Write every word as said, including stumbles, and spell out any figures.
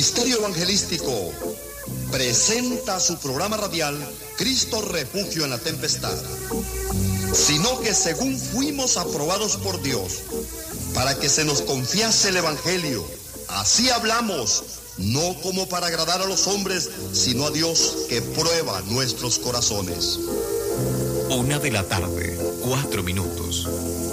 Ministerio Evangelístico presenta su programa radial Cristo Refugio en la Tempestad, sino que según fuimos aprobados por Dios para que se nos confiase el Evangelio, así hablamos, no como para agradar a los hombres, sino a Dios que prueba nuestros corazones. Una de la tarde, cuatro minutos.